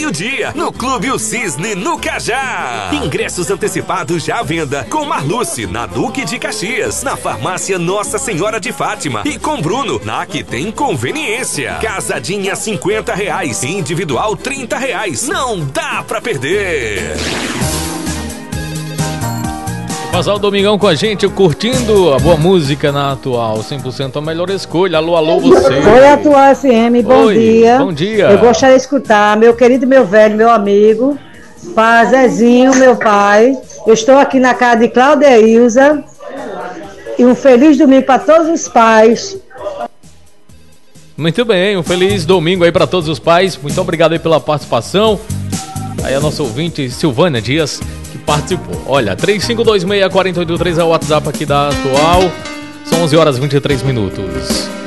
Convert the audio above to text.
meio-dia, no Clube O Cisne, no Cajá. Ingressos antecipados já à venda com Marluce, na Duque de Caxias, na farmácia Nossa Senhora de Fátima e com Bruno, na Que Tem Conveniência. Casadinha R$50, individual R$30. Não dá pra perder. Passar o domingão com a gente, curtindo a boa música na Atual 100% a melhor escolha. Alô, alô, você. Oi, Atual FM, bom dia. Bom dia. Eu gostaria de escutar meu querido, meu velho, meu amigo, Pai Zezinho, meu pai. Eu estou aqui na casa de Cláudia e Ilza. E um feliz domingo para todos os pais. Muito bem, um feliz domingo aí para todos os pais. Muito obrigado aí pela participação. Aí a nossa ouvinte Silvânia Dias, que participou. Olha, 3526-4883 é o WhatsApp aqui da Atual. São 11h23.